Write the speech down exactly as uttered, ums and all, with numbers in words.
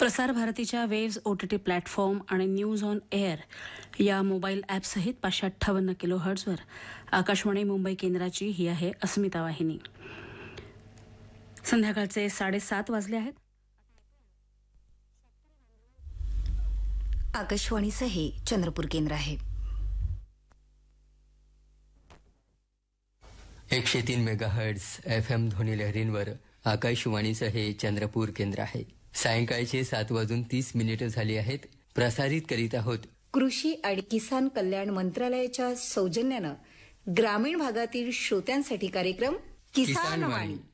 प्रसार भारतीच्या waves OTT platform आणि न्यूज ऑन एअर या मोबाईल ॲपसहित पाचशे अठ्ठावन्न किलो हर्ट्झवर आकाशवाणी मुंबई केंद्राची ही आहे अस्मिता वाहिनी. संध्याकाळचे साडेसात वाजले आहेत. आकाशवाणीचं हे चंद्रपूर केंद्र आहे. एकशे तीन मेगाहर्ट्झ एफ एम ध्वनी लहरींवर आकाशवाणीचं हे चंद्रपूर केंद्र आहे. सायंकाळचे सात वाजून तीस मिनिटं झाली आहेत. प्रसारित करीत आहोत कृषी आणि किसान कल्याण मंत्रालयाच्या सौजन्यानं ग्रामीण भागातील श्रोत्यांसाठी कार्यक्रम किसान वाणी.